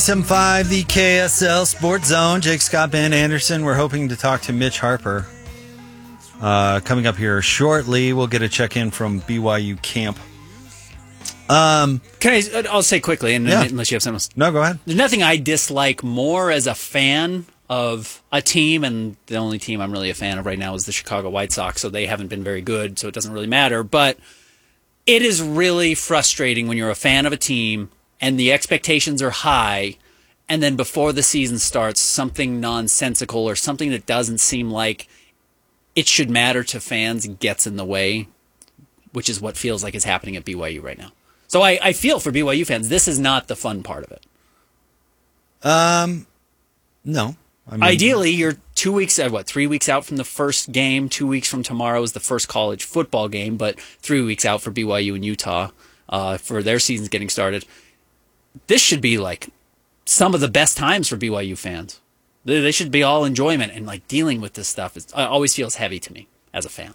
SM5, the KSL Sports Zone. Jake Scott, Ben Anderson. We're hoping to talk to Mitch Harper. Coming up here shortly, we'll get a check-in from BYU camp. I'll say quickly, unless you have something else. No, go ahead. There's nothing I dislike more as a fan of a team, and the only team I'm really a fan of right now is the Chicago White Sox, so they haven't been very good, so it doesn't really matter. But it is really frustrating when you're a fan of a team and the expectations are high, and then before the season starts, something nonsensical or something that doesn't seem like it should matter to fans gets in the way, which is what feels like is happening at BYU right now. So I feel for BYU fans. This is not the fun part of it. No. Ideally, you're 3 weeks out from the first game. 2 weeks from tomorrow is the first college football game, but 3 weeks out for BYU and Utah for their seasons getting started. This should be like some of the best times for BYU fans. They should be all enjoyment, and like dealing with this stuff always feels heavy to me as a fan.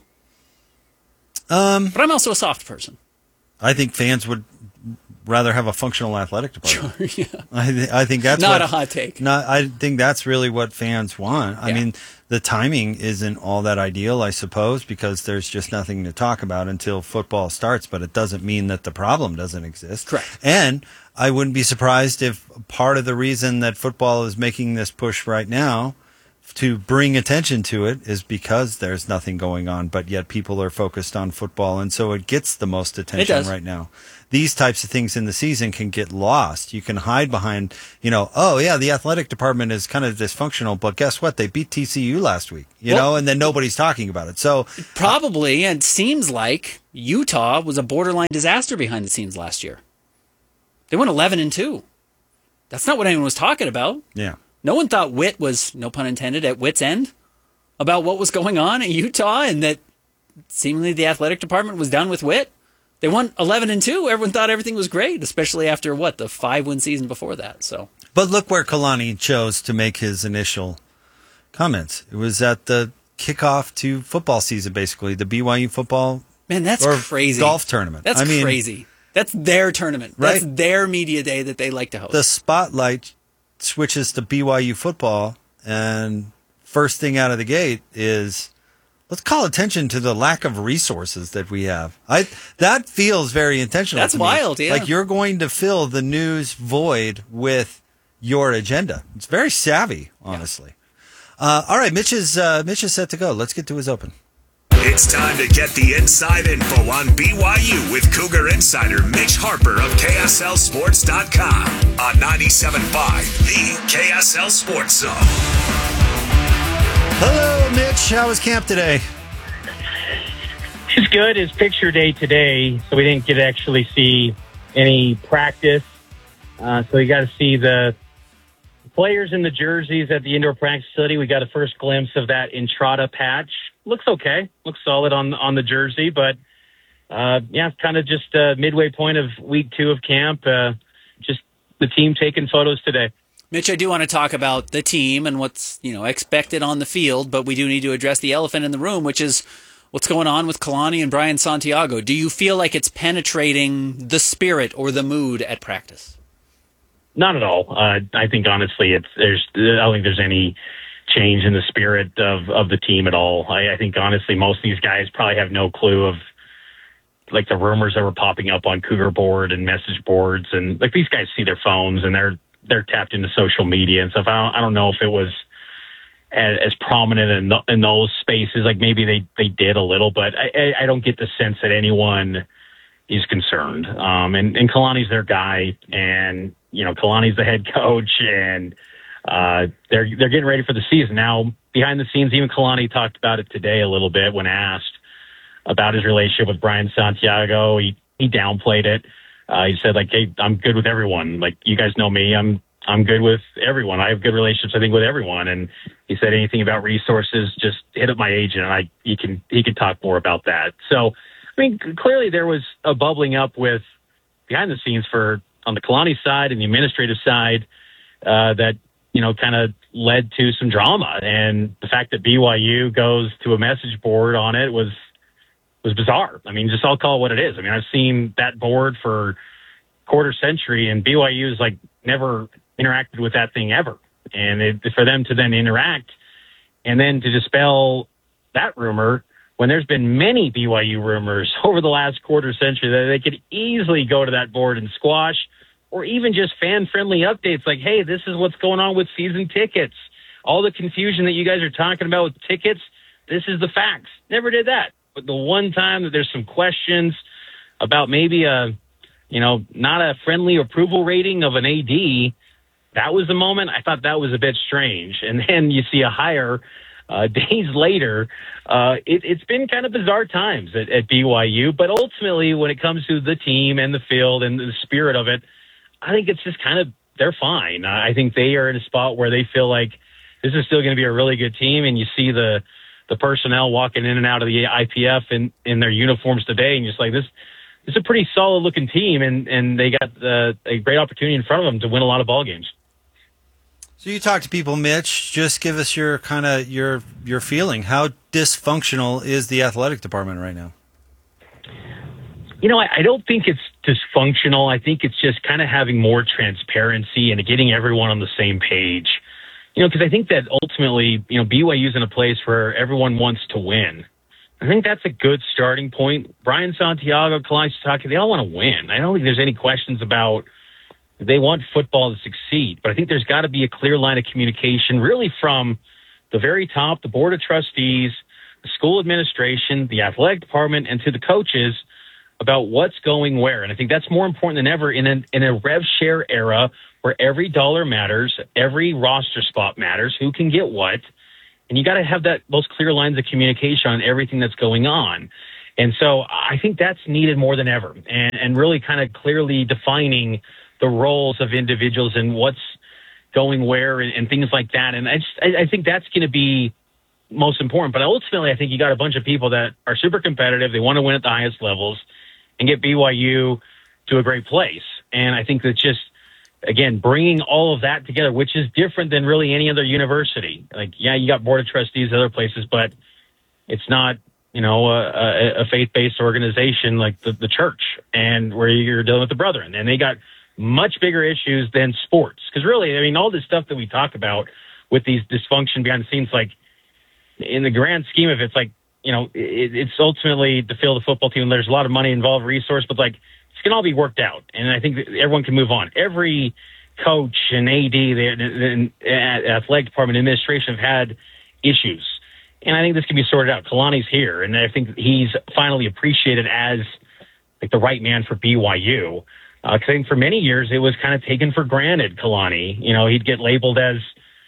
But I'm also a soft person. I think fans would rather have a functional athletic department. Sure, yeah. I think that's not a hot take. I think that's really what fans want. I mean, the timing isn't all that ideal, I suppose, because there's just nothing to talk about until football starts, but it doesn't mean that the problem doesn't exist. Correct. And I wouldn't be surprised if part of the reason that football is making this push right now to bring attention to it is because there's nothing going on, but yet people are focused on football, and so it gets the most attention right now. These types of things in the season can get lost. You can hide behind, the athletic department is kind of dysfunctional, but guess what? They beat TCU last week, and then nobody's talking about it. So probably, and it seems like Utah was a borderline disaster behind the scenes last year. They went 11-2. That's not what anyone was talking about. Yeah. No one thought Witt was, no pun intended, at wit's end about what was going on in Utah, and that seemingly the athletic department was done with Witt. They won 11-2. Everyone thought everything was great, especially after the 5-win season before that. So, but look where Kalani chose to make his initial comments. It was at the kickoff to football season, basically the BYU football. Man, that's crazy. Golf tournament. That's crazy. That's their tournament. Right? That's their media day that they like to host. The spotlight switches to BYU football, and first thing out of the gate is, let's call attention to the lack of resources that we have. That feels very intentional. That's wild, yeah. Like you're going to fill the news void with your agenda. It's very savvy, honestly. Yeah. All right, Mitch is set to go. Let's get to his open. It's time to get the inside info on BYU with Cougar Insider Mitch Harper of KSLSports.com on 97.5, the KSL Sports Zone. Hello, Mitch. How was camp today? It's good. It's picture day today, so we didn't get to actually see any practice. So you got to see the players in the jerseys at the indoor practice facility. We got a first glimpse of that Entrada patch. Looks okay. Looks solid on the jersey, but it's kind of just a midway point of week 2 of camp. Just the team taking photos today. Mitch, I do want to talk about the team and what's expected on the field, but we do need to address the elephant in the room, which is what's going on with Kalani and Brian Santiago. Do you feel like it's penetrating the spirit or the mood at practice? Not at all. I think honestly, I don't think there's any change in the spirit of the team at all. I think honestly, most of these guys probably have no clue of like the rumors that were popping up on Cougar Board and message boards, and like these guys see their phones and they're tapped into social media and stuff. I don't know if it was as prominent in those spaces. Like maybe they did a little, but I don't get the sense that anyone is concerned. And Kalani's their guy, and Kalani's the head coach, and they're getting ready for the season. Now, behind the scenes, even Kalani talked about it today a little bit when asked about his relationship with Brian Santiago. He downplayed it. He said, like, hey, I'm good with everyone. Like, you guys know me. I'm good with everyone. I have good relationships, I think, with everyone. And he said anything about resources, just hit up my agent, and he can talk more about that. So, I mean, clearly there was a bubbling up with behind the scenes on the Kalani side and the administrative side that kind of led to some drama. And the fact that BYU goes to a message board on it was bizarre. I mean, just I'll call it what it is. I mean, I've seen that board for quarter century, and BYU is like never interacted with that thing ever. And for them to then interact and then to dispel that rumor when there's been many BYU rumors over the last quarter century that they could easily go to that board and squash, or even just fan-friendly updates like, hey, this is what's going on with season tickets. All the confusion that you guys are talking about with tickets, this is the facts. Never did that. But the one time that there's some questions about maybe not a friendly approval rating of an AD, that was the moment I thought that was a bit strange. And then you see a hire days later. It's been kind of bizarre times at BYU, but ultimately when it comes to the team and the field and the spirit of it, I think it's just kind of, they're fine. I think they are in a spot where they feel like this is still going to be a really good team. And you see the personnel walking in and out of the IPF in their uniforms today. And you're just like, this is a pretty solid looking team. And they got a great opportunity in front of them to win a lot of ball games. So you talk to people, Mitch. Just give us your kind of your feeling. How dysfunctional is the athletic department right now? I don't think it's dysfunctional. I think it's just kind of having more transparency and getting everyone on the same page. Because I think that ultimately, BYU's in a place where everyone wants to win. I think that's a good starting point. Brian Santiago, Kalani Sitake, they all want to win. I don't think there's any questions about they want football to succeed, but I think there's got to be a clear line of communication really from the very top, the board of trustees, the school administration, the athletic department, and to the coaches about what's going where. And I think that's more important than ever in a rev share era where every dollar matters, every roster spot matters, who can get what. And you got to have those clear lines of communication on everything that's going on. And so I think that's needed more than ever, and really kind of clearly defining the roles of individuals and what's going where and things like that. And I think that's going to be most important. But ultimately, I think you got a bunch of people that are super competitive. They want to win at the highest levels and get BYU to a great place. And I think that's just, again, bringing all of that together, which is different than really any other university. Like, yeah, you got board of trustees, other places, but it's not, a faith-based organization like the church, and where you're dealing with the brethren. And they got much bigger issues than sports. Because really, I mean, all this stuff that we talk about with these dysfunction behind the scenes, like in the grand scheme of it, it's like, it's ultimately to fill the football team. There's a lot of money involved, resource, but like it's going to all be worked out. And I think that everyone can move on. Every coach and AD, the athletic department administration have had issues. And I think this can be sorted out. Kalani's here, and I think he's finally appreciated as like the right man for BYU. Because I think for many years it was kind of taken for granted, Kalani. He'd get labeled as,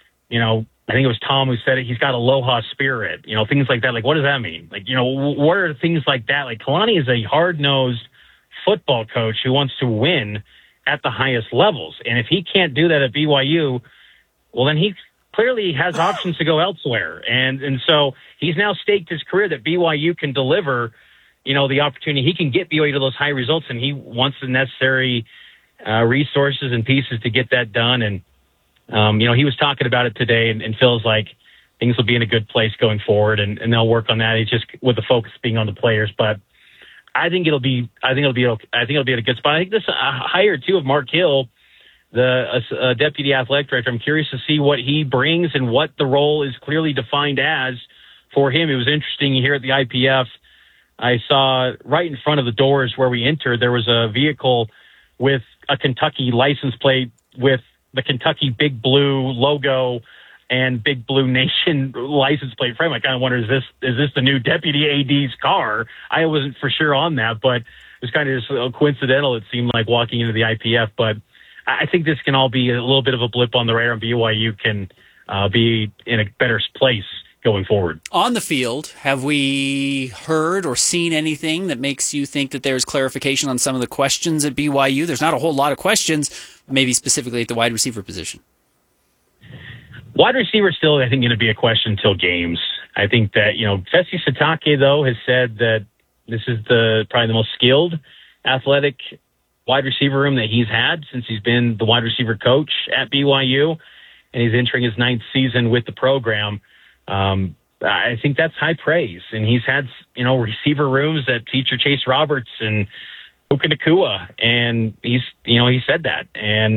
I think it was Tom who said it, he's got aloha spirit, things like that. Like, what does that mean? Like, what are things like that? Like, Kalani is a hard-nosed football coach who wants to win at the highest levels. And if he can't do that at BYU, well, then he clearly has options to go elsewhere. And so he's now staked his career that BYU can deliver the opportunity. He can get BYU to those high results, and he wants the necessary resources and pieces to get that done. And, he was talking about it today and feels like things will be in a good place going forward, and they'll work on that. It's just with the focus being on the players. But I think it'll be at a good spot. I think this hire too of Mark Hill, the deputy athletic director, I'm curious to see what he brings and what the role is clearly defined as for him. It was interesting here at the IPF. I saw right in front of the doors where we entered, there was a vehicle with a Kentucky license plate with the Kentucky Big Blue logo and Big Blue Nation license plate frame. I kind of wonder, is this the new deputy AD's car? I wasn't for sure on that, but it was kind of just coincidental. It seemed like walking into the IPF, but I think this can all be a little bit of a blip on the radar, and BYU can be in a better place going forward. On the field, have we heard or seen anything that makes you think that there's clarification on some of the questions at BYU? There's not a whole lot of questions, maybe specifically at the wide receiver position. Wide receiver still, I think, going to be a question until games. I think that, Fesi Sitake, though, has said that this is probably the most skilled athletic wide receiver room that he's had since he's been the wide receiver coach at BYU, and he's entering his 9th season with the program. I think that's high praise. And he's had, receiver rooms that feature Chase Roberts and Puka Nacua. And he said that. And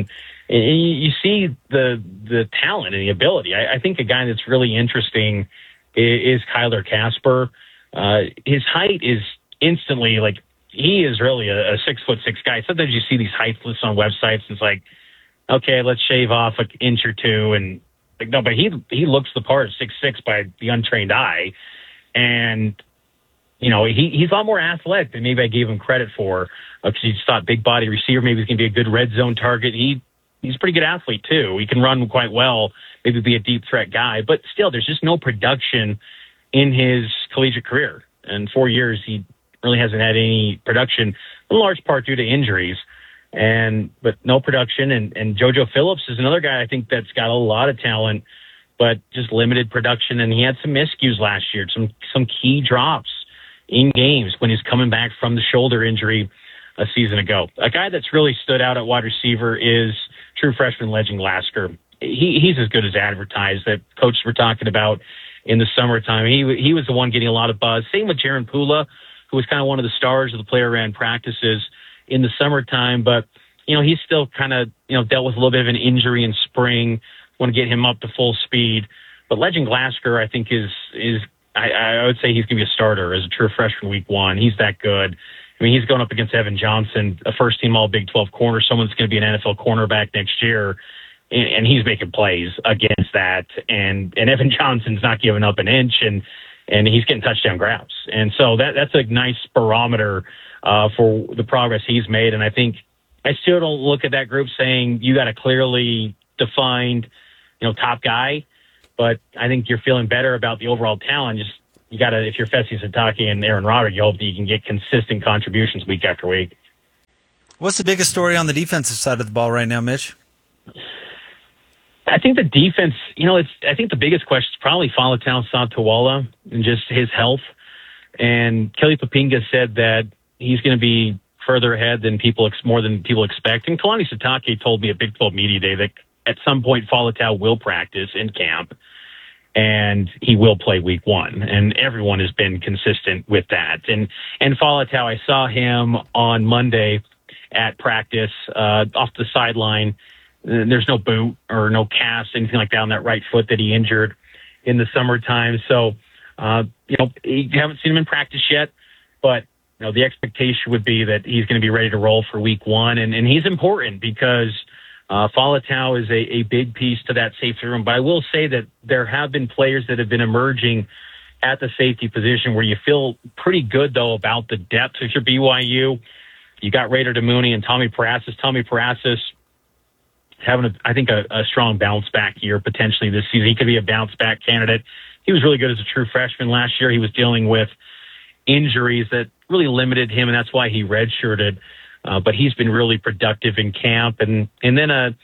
you see the talent and the ability. I think a guy that's really interesting is Kyler Casper. His height is instantly like, he is really a 6'6" guy. Sometimes you see these height lists on websites and it's like, okay, let's shave off an inch or two. And like, no, but he looks the part, 6'6" by the untrained eye. And, he's a lot more athletic than maybe I gave him credit for, because you just thought big body receiver, maybe he's going to be a good red zone target. He's a pretty good athlete too. He can run quite well, maybe be a deep threat guy, but still there's just no production in his collegiate career. In 4 years, he really hasn't had any production, in large part due to injuries, but no production. And JoJo Phillips is another guy I think that's got a lot of talent, but just limited production. And he had some miscues last year, some key drops in games when he's coming back from the shoulder injury a season ago. A guy that's really stood out at wide receiver is true freshman Legend Glasgow. He's as good as advertised, that coaches were talking about in the summertime. He was the one getting a lot of buzz. Same with Jaron Pula, who was kind of one of the stars of the player ran practices in the summertime. But, he's still kind of, dealt with a little bit of an injury in spring. Want to get him up to full speed. But Legend Glasgow, I think, I would say he's going to be a starter as a true freshman week 1. He's that good. I mean, he's going up against Evan Johnson, a first-team All-Big 12 corner, someone that's going to be an NFL cornerback next year, and he's making plays against that. And Evan Johnson's not giving up an inch, and he's getting touchdown grabs. And so that's a nice barometer for the progress he's made. And I think I still don't look at that group saying you got a clearly defined, top guy, but I think you're feeling better about the overall talent. Just you got to, if you're Fesi Sitake and Aaron Roderick, you hope that you can get consistent contributions week after week. What's the biggest story on the defensive side of the ball right now, Mitch? I think the defense, I think the biggest question is probably Faletau Santawala and just his health. And Kelly Papinga said that he's going to be further ahead than more than people expect. And Kalani Sitake told me at Big 12 Media Day that at some point Faletau will practice in camp and he will play week 1. And everyone has been consistent with that. And Faletau, I saw him on Monday at practice off the sideline. There's no boot or no cast, anything like that on that right foot that he injured in the summertime. So, you haven't seen him in practice yet, but the expectation would be that he's going to be ready to roll for week 1. And he's important because Faletau is a big piece to that safety room. But I will say that there have been players that have been emerging at the safety position where you feel pretty good, though, about the depth. If you're BYU, you got Raider Damuni and Tommy Parasis. Tommy Parasis having, I think, a strong bounce back year potentially this season. He could be a bounce back candidate. He was really good as a true freshman last year. He was dealing with injuries that really limited him, and that's why he redshirted. But he's been really productive in camp. And then,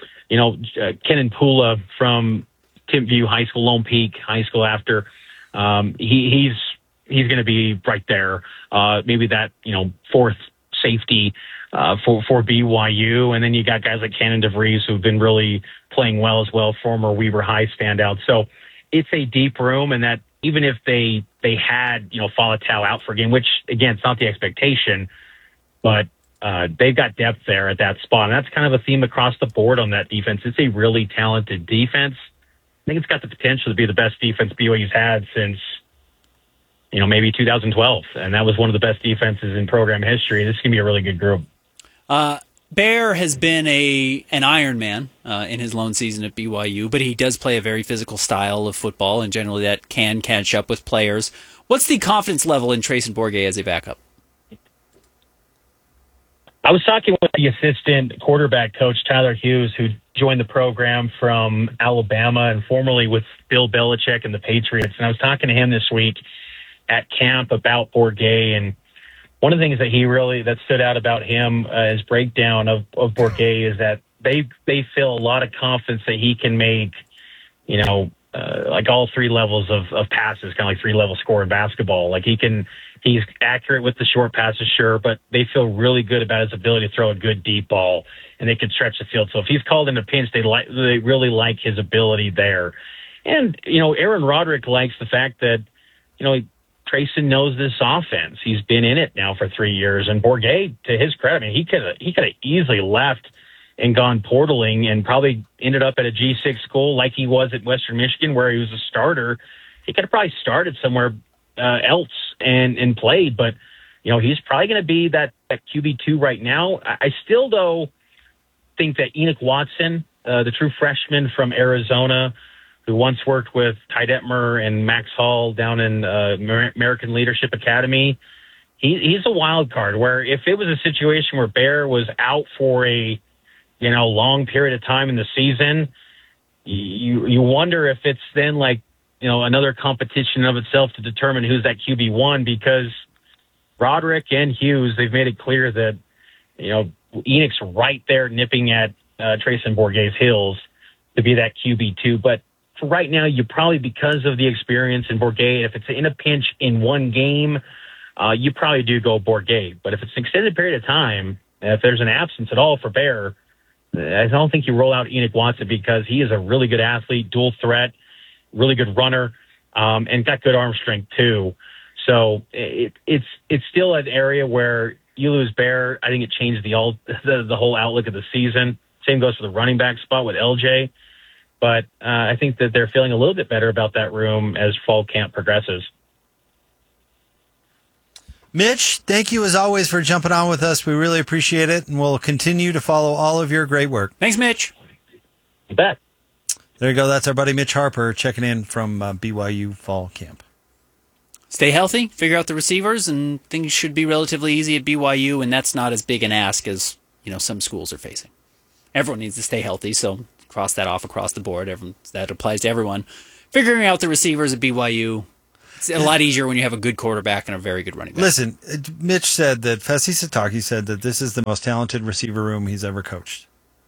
Kenan Pula from Timpview High School, Lone Peak High School after, he's going to be right there. Maybe that, fourth safety for BYU. And then you got guys like Cannon DeVries who've been really playing well as well, former Weber High standout. So it's a deep room, and that even if they had, Faletau out for a game, which, again, it's not the expectation, but they've got depth there at that spot. And that's kind of a theme across the board on that defense. It's a really talented defense. I think it's got the potential to be the best defense BYU's had since, maybe 2012. And that was one of the best defenses in program history. This is going to be a really good group. Bear has been an Iron Man in his lone season at BYU, but he does play a very physical style of football, and generally that can catch up with players. What's the confidence level in Trayson Bourguet as a backup? I was talking with the assistant quarterback coach, Tyler Hughes, who joined the program from Alabama and formerly with Bill Belichick and the Patriots. And I was talking to him this week at camp about Bourguet. And one of the things that stood out about him, his breakdown of Bourguet, is that they feel a lot of confidence that he can make, like all 3 levels of passes, kind of like 3-level score in basketball. Like he's accurate with the short passes, sure, but they feel really good about his ability to throw a good deep ball, and they can stretch the field. So if he's called in a pinch, they really like his ability there. And, Aaron Roderick likes the fact that, Trayson knows this offense. He's been in it now for 3 years, and Bourguet, to his credit, he could have easily left and gone portaling and probably ended up at a G6 school like he was at Western Michigan, where he was a starter. He could have probably started somewhere else and played, but he's probably going to be that QB2 right now. I still, though, think that Enoch Watson, the true freshman from Arizona, who once worked with Ty Detmer and Max Hall down in American Leadership Academy, he's a wild card, where if it was a situation where Bear was out for a long period of time in the season, you wonder if it's then like another competition of itself to determine who's that QB1, because Roderick and Hughes, they've made it clear that Enoch's right there nipping at Trayson Bourguet's heels to be that QB2. But for right now, you probably, because of the experience in Bourguet, if it's in a pinch in one game, you probably do go Bourguet. But if it's an extended period of time, if there's an absence at all for Bear, I don't think you roll out Enoch Watson, because he is a really good athlete, dual threat, really good runner, and got good arm strength too. So it's still an area where you lose Bear. I think it changed the whole outlook of the season. Same goes for the running back spot with LJ. But I think that they're feeling a little bit better about that room as fall camp progresses. Mitch, thank you as always for jumping on with us. We really appreciate it, and we'll continue to follow all of your great work. Thanks, Mitch. You bet. There you go. That's our buddy Mitch Harper checking in from BYU fall camp. Stay healthy, figure out the receivers, and things should be relatively easy at BYU, and that's not as big an ask as some schools are facing. Everyone needs to stay healthy, so cross that off across the board. That applies to everyone. Figuring out the receivers at BYU, it's a lot easier when you have a good quarterback and a very good running back. Listen, Mitch said that Fesi Sataki said that this is the most talented receiver room he's ever coached.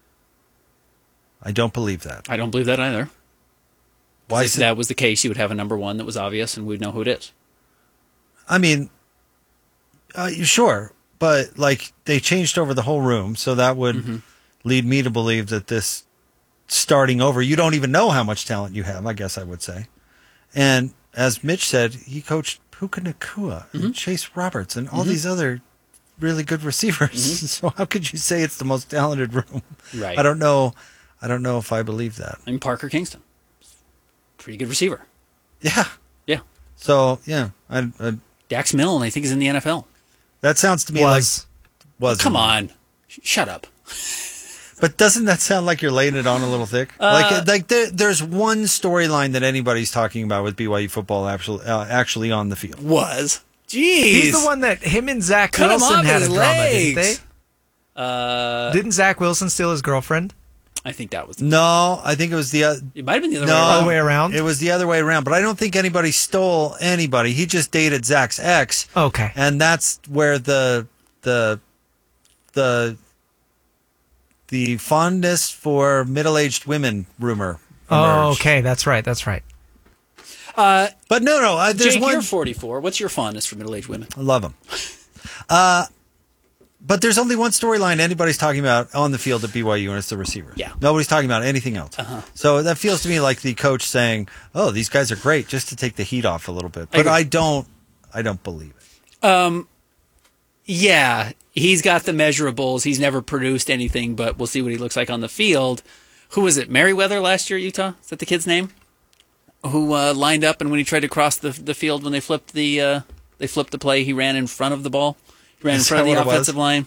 I don't believe that. I don't believe that either. Why? If that was the case, you would have a number one that was obvious, and we'd know who it is. I mean, sure, but they changed over the whole room, so that would lead me to believe that this starting over, you don't even know how much talent you have, I guess I would say. And as Mitch said, he coached Puka Nacua and Chase Roberts and all these other really good receivers. So how could you say it's the most talented room? Right. I don't know if I believe that. I mean, Parker Kingston, pretty good receiver. Yeah. Yeah. So, yeah. Dax Milne, I think, is in the NFL. That sounds to me was. Come on. Shut up. But doesn't that sound like you're laying it on a little thick? There's one storyline that anybody's talking about with BYU football actually on the field. Jeez. He's the one that him and Zach Cut Wilson had a drama, legs. didn't they? Didn't Zach Wilson steal his girlfriend? I think that was No, I think it was the it might have been the other way around. It was the other way around, but I don't think anybody stole anybody. He just dated Zach's ex. Okay. And that's where the fondness for middle-aged women rumor emerged. Oh, okay, that's right. But no, there's Jake, one. you're 44. What's your fondness for middle-aged women? I love them. But there's only one storyline anybody's talking about on the field at BYU, and it's the receivers. Yeah. Nobody's talking about anything else. So that feels to me like the coach saying, "Oh, these guys are great," just to take the heat off a little bit. But I don't believe it. Yeah, he's got the measurables. He's never produced anything, but we'll see what he looks like on the field. Who was it? Merriweather last year at Utah? Is that the kid's name? Who lined up, and when he tried to cross the field, when they flipped the play, he ran in front of the ball. He ran in front of the offensive line.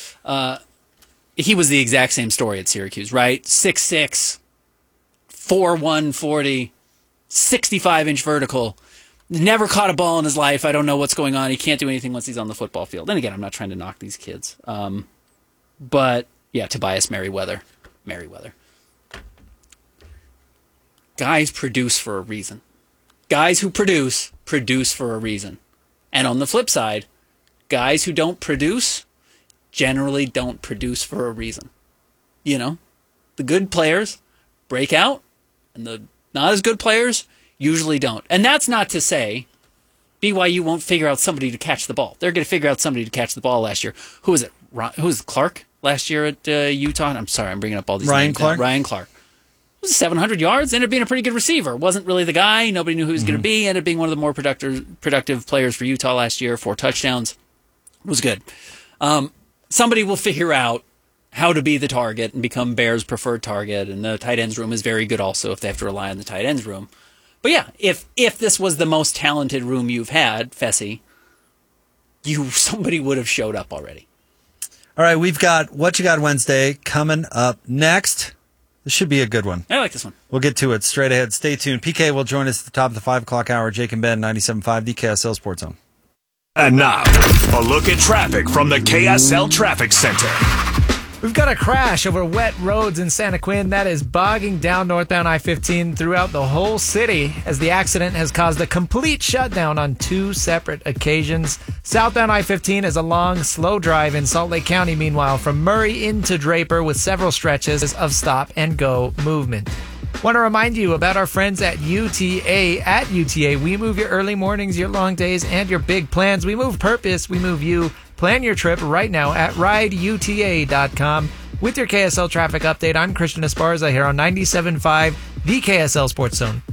He was the exact same story at Syracuse, right? 6'6", 4'1", 40, 65-inch vertical. Never caught a ball in his life. I don't know what's going on. He can't do anything once he's on the football field. And again, I'm not trying to knock these kids. But, yeah, Tobias Merriweather. Guys produce for a reason. Guys who produce for a reason. And on the flip side, guys who don't produce generally don't produce for a reason. The good players break out, and the not as good players usually don't. And that's not to say BYU won't figure out somebody to catch the ball. They're going to figure out somebody to catch the ball last year. Who was it? Who was Clark last year at Utah? I'm sorry, I'm bringing up all these names. Ryan Clark. It was 700 yards. Ended up being a pretty good receiver. Wasn't really the guy. Nobody knew who he was going to be. Ended up being one of the more productive players for Utah last year. 4 touchdowns. Was good. Somebody will figure out how to be the target and become Bears' preferred target. And the tight ends room is very good also if they have to rely on the tight ends room. But yeah, if this was the most talented room you've had, Fessy, somebody would have showed up already. All right, we've got What You Got Wednesday coming up next. This should be a good one. I like this one. We'll get to it straight ahead. Stay tuned. PK will join us at the top of the 5 o'clock hour. Jake and Ben, 97.5, the KSL Sports Zone. And now, a look at traffic from the KSL Traffic Center. We've got a crash over wet roads in Santa Quin that is bogging down northbound I-15 throughout the whole city, as the accident has caused a complete shutdown on 2 separate occasions. Southbound I-15 is a long, slow drive in Salt Lake County, meanwhile, from Murray into Draper with several stretches of stop-and-go movement. Want to remind you about our friends at UTA. At UTA, we move your early mornings, your long days, and your big plans. We move purpose, we move you. Plan your trip right now at rideuta.com. With your KSL traffic update, I'm Christian Esparza here on 97.5, the KSL Sports Zone.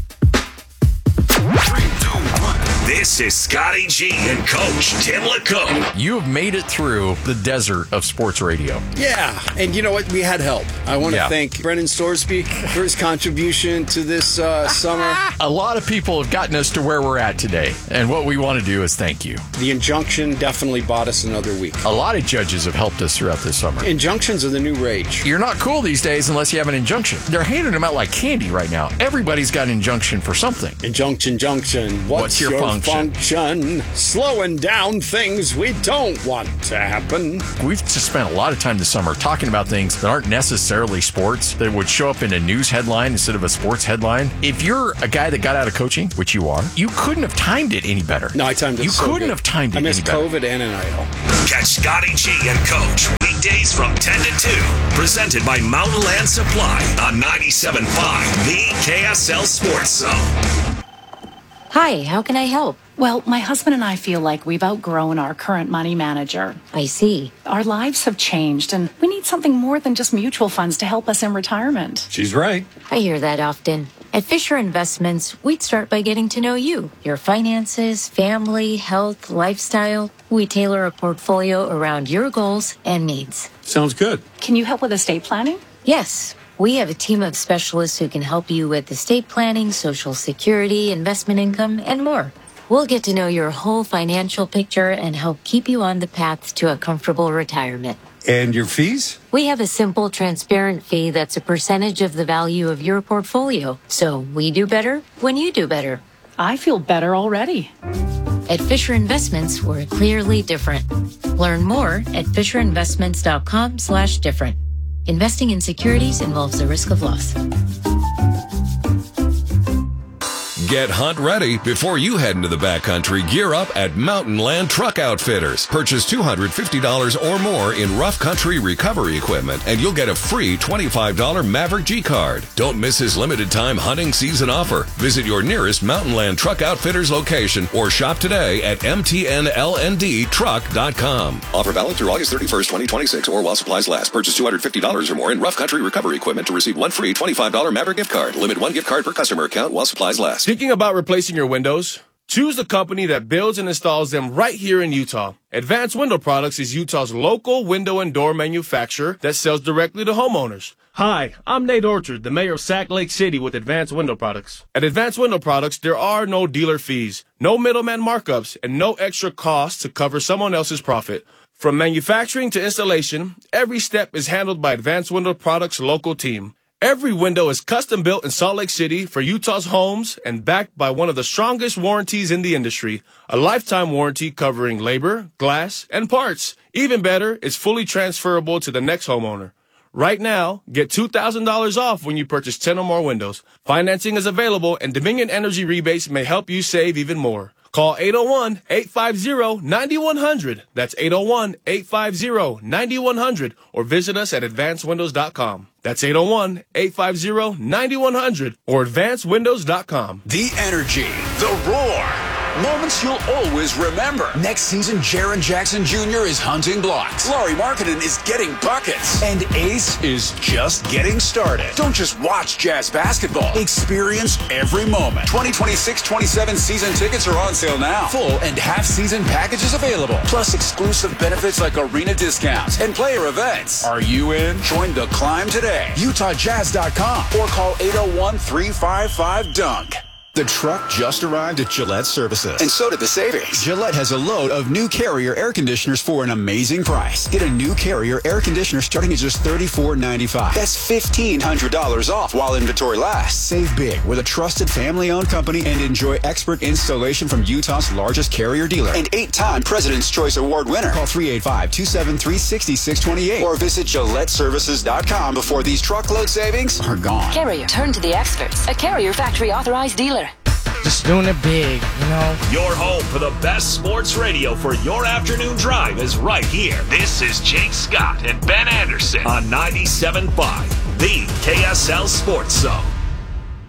3, 2, 1. This is Scotty G and Coach Tim LeComb. You have made it through the desert of sports radio. Yeah, and you know what? We had help. I want to thank Brendan Storsby for his contribution to this summer. A lot of people have gotten us to where we're at today, and what we want to do is thank you. The injunction definitely bought us another week. A lot of judges have helped us throughout this summer. Injunctions are the new rage. You're not cool these days unless you have an injunction. They're handing them out like candy right now. Everybody's got an injunction for something. Injunction. What's your function? Slowing down things we don't want to happen. We've just spent a lot of time this summer talking about things that aren't necessarily sports, that would show up in a news headline instead of a sports headline. If you're a guy that got out of coaching, which you are, you couldn't have timed it any better. No, I timed it You so couldn't good. have timed it I missed any better. COVID and an idol. Catch Scotty G and Coach weekdays from 10 to 2. Presented by Mountain Land Supply on 97.5, the KSL Sports Zone. Hi, how can I help? Well, my husband and I feel like we've outgrown our current money manager. I see. Our lives have changed, and we need something more than just mutual funds to help us in retirement. She's right. I hear that often. At Fisher Investments, we'd start by getting to know you, your finances, family, health, lifestyle. We tailor a portfolio around your goals and needs. Sounds good. Can you help with estate planning? Yes, we have a team of specialists who can help you with estate planning, Social Security, investment income, and more. We'll get to know your whole financial picture and help keep you on the path to a comfortable retirement. And your fees? We have a simple, transparent fee that's a percentage of the value of your portfolio. So we do better when you do better. I feel better already. At Fisher Investments, we're clearly different. Learn more at FisherInvestments.com/different. Investing in securities involves the risk of loss. Get hunt ready before you head into the backcountry. Gear up at Mountain Land Truck Outfitters. Purchase $250 or more in rough country recovery equipment, and you'll get a free $25 Maverick G card. Don't miss his limited time hunting season offer. Visit your nearest Mountain Land Truck Outfitters location or shop today at mtnlndtruck.com. Offer valid through August 31st, 2026, or while supplies last. Purchase $250 or more in rough country recovery equipment to receive one free $25 Maverick gift card. Limit one gift card per customer account while supplies last. Thinking about replacing your windows? Choose the company that builds and installs them right here in Utah. Advanced Window Products is Utah's local window and door manufacturer that sells directly to homeowners. Hi, I'm Nate Orchard, the mayor of Sac Lake City with Advanced Window Products. At Advanced Window Products, there are no dealer fees, no middleman markups, and no extra costs to cover someone else's profit. From manufacturing to installation, every step is handled by Advanced Window Products' local team. Every window is custom built in Salt Lake City for Utah's homes and backed by one of the strongest warranties in the industry, a lifetime warranty covering labor, glass, and parts. Even better, it's fully transferable to the next homeowner. Right now, get $2,000 off when you purchase 10 or more windows. Financing is available, and Dominion Energy rebates may help you save even more. Call 801-850-9100. That's 801-850-9100. Or visit us at advancedwindows.com. That's 801-850-9100 or advancedwindows.com. The energy, the roar, Moments you'll always remember. Next season, Jaren Jackson Jr. is hunting blocks. Lauri Markkanen is getting buckets. And Ace is just getting started. Don't just watch Jazz basketball. Experience every moment. 2026-27 season tickets are on sale now. Full and half-season packages available. Plus exclusive benefits like arena discounts and player events. Are you in? Join the climb today. UtahJazz.com or call 801-355-DUNK. The truck just arrived at Gillette Services, and so did the savings. Gillette has a load of new Carrier air conditioners for an amazing price. Get a new Carrier air conditioner starting at just $34.95. That's $1,500 off while inventory lasts. Save big with a trusted family-owned company and enjoy expert installation from Utah's largest Carrier dealer and 8-time President's Choice Award winner. Call 385-273-6628 or visit GilletteServices.com before these truckload savings are gone. Carrier, turn to the experts. A Carrier factory authorized dealer. Just doing it big, you know. Your home for the best sports radio for your afternoon drive is right here. This is Jake Scott and Ben Anderson on 97.5, the KSL Sports Zone.